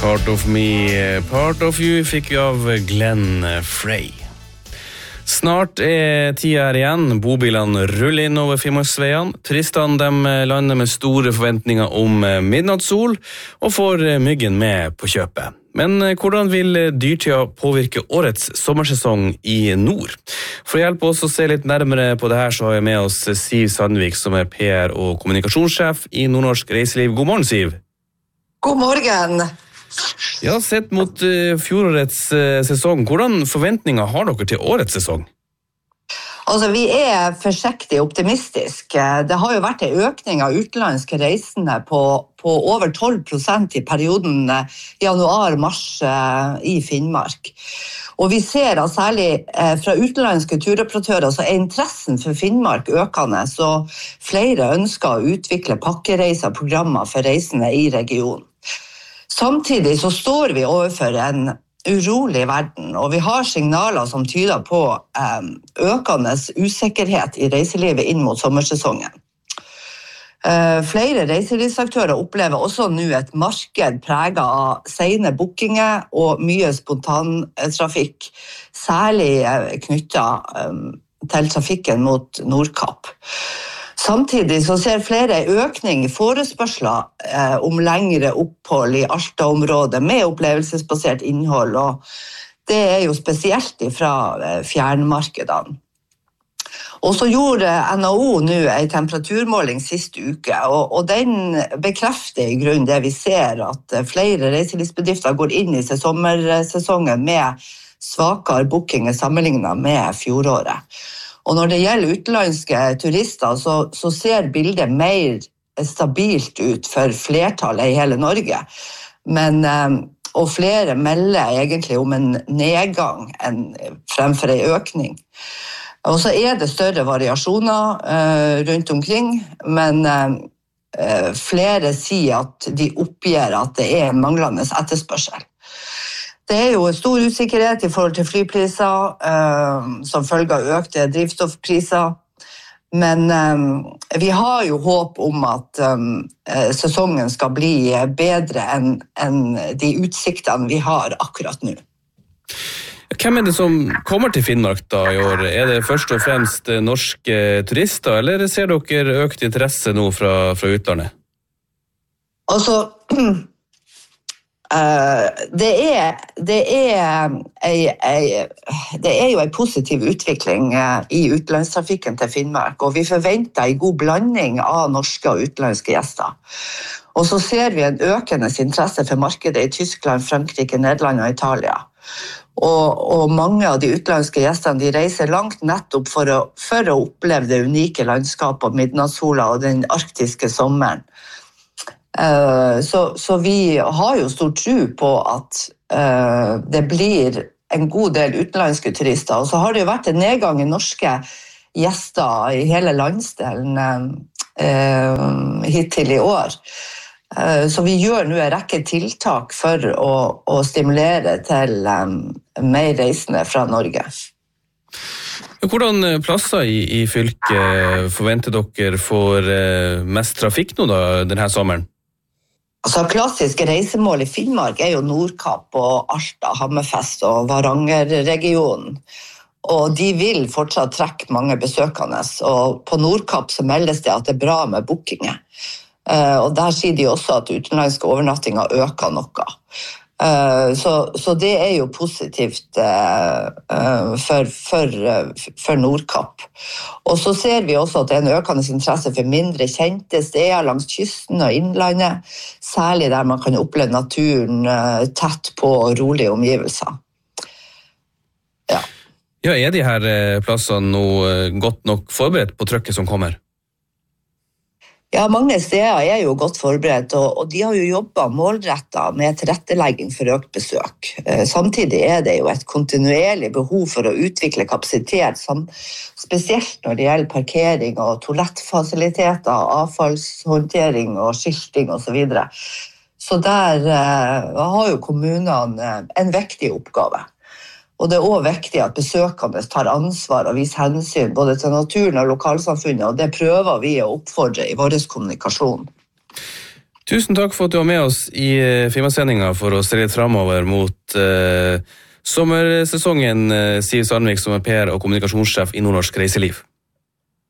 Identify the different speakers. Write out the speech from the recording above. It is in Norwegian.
Speaker 1: Part of Me, Part of You fikk vi av Glenn Frey. Snart tida her igjen, bobilene ruller inn over Finnmarksveiene, turistene de lander med store forventninger om midnattssol og får myggen med på kjøpet. Men hvordan vil dyrtida påvirke årets sommersesong i nord? For å hjelpe oss å se litt nærmere på det her, så har jeg med oss Siv Sandvik, som PR- og kommunikasjonssjef i Nordnorsk Reiseliv. God morgen, Siv.
Speaker 2: God morgen.
Speaker 1: Ja, sett mot fjorårets sesong, hvordan forventninger har dere til årets sesong?
Speaker 2: Altså, vi forsiktig optimistiske. Det har jo vært en økning av utenlandske reisende på over 12% i perioden januar-mars i Finnmark. Og vi ser at særlig fra utenlandske turoperatører så interessen for Finnmark økende, så flere ønsker å utvikle pakkereiser og programmer for reisende i regionen. Samtidig så står vi overfor en urolig verden, og vi har signaler som tyder på økende usikkerhet i reiselivet inn mot sommersesongen. Flere reiselivsaktører opplever også nå et marked preget av sene bookinger og mye spontantrafikk, særlig knyttet til trafikken mot Nordkapp. Samtidig så ser flere økning i forespørsler om lengre opphold i Alta-området med opplevelsesbasert innhold, og det jo spesielt fra fjernmarkedene. Og så gjorde NHO nå en temperaturmåling siste uke, og den bekrefter i grunn det vi ser, at flere reiselivsbedrifter går inn i sommersesongen med svakere bookinger sammenlignet med fjoråret. Og når det gjelder utenlandske turister, så ser bildet mer stabilt ut for flertallet i hele Norge. Og flere melder egentlig om en nedgang fremfor en økning. Og så det større variasjoner rundt omkring, men flere sier at de oppgir at det manglende etterspørsel. Det jo stor usikkerhet i forhold til flypriser, som følge av økte drivstoffpriser, men vi har jo håp om at sesongen skal bli bedre enn de utsiktene vi har akkurat nå.
Speaker 1: Hvem det som kommer til Finnmark da i år? Det først og fremst norske turister, eller ser dere økt interesse nå fra utlandet?
Speaker 2: Altså, det jo en positiv utvikling i utenlandstrafikken til Finnmark, og vi forventer en god blanding av norske og utenlandske gjester. Og så ser vi en økende interesse for markedet i Tyskland, Frankrike, Nederland og Italia. Og mange av de utenlandske gjestene de reiser langt nettopp for å oppleve det unike landskapet og midnattssola og den arktiske sommeren. Så vi har jo stor tro på at det blir en god del utenlandske turister, og så har det jo vært en nedgang i norske gjester i hele landsdelen hittil i år. Så vi gjør nå en rekke tiltak for å stimulere til mer reisende fra Norge.
Speaker 1: Hvordan plasser i fylket forventer dere for mest trafikk nå da, denne sommeren?
Speaker 2: Altså, klassiske reisemål i Finnmark jo Nordkapp og Alta, Hammerfest og Varangerregionen. Og de vil fortsatt trekke mange besøkende, og på Nordkapp så meldes det at det bra med bookinger. Og der sier de også at utenlandske overnattinger øker noe. Så det jo positivt for Nordkapp. Og så ser vi også at det en økende interesse for mindre kjente steder langs kysten og innlandet, særlig der man kan oppleve naturen tett på rolige omgivelser. Ja,
Speaker 1: de her plassene nå godt nok forberedt på trykket som kommer?
Speaker 2: Ja, mange steder jo godt forberedt, og de har jo jobbet målrettet med tilrettelegging for økt besøk. Samtidig det jo et kontinuerlig behov for å utvikle kapasitet, spesielt når det gjelder parkering og toalettfasiliteter, avfallshåndtering og skilting og så videre. Så der har jo kommunene en viktig oppgave. Og det også viktig at besøkende tar ansvar og viser hensyn både til naturen og lokalsamfunnet, og det prøver vi å oppfordre i vår kommunikasjon.
Speaker 1: Tusen takk for at du var med oss i Finnmarkssendingen for å se litt fremover mot sommersesongen, Siv Sandvik, som er PR- og kommunikasjonssjef i Nordnorsk Reiseliv.